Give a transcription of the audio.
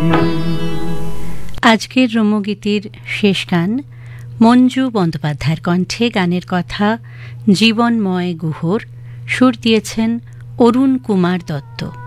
আজকের রম্যগীতির শেষ গান মঞ্জু বন্দ্যোপাধ্যায়ের কণ্ঠে, গানের কথা জীবনময় গুহর, সুর দিয়েছেন অরুণ কুমার দত্ত।